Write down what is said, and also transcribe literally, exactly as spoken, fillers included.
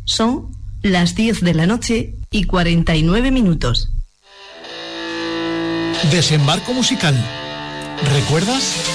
Son las diez de la noche y cuarenta y nueve minutos. Desembarco musical. ¿Recuerdas?